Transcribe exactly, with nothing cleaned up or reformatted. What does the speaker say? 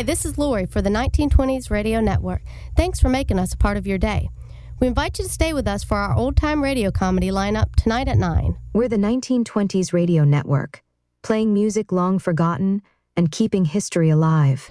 Hi, this is Lori for the nineteen twenties Radio Network. Thanks for making us a part of your day. We invite you to stay with us for our old-time radio comedy lineup tonight at nine. We're the nineteen twenties Radio Network, playing music long forgotten and keeping history alive.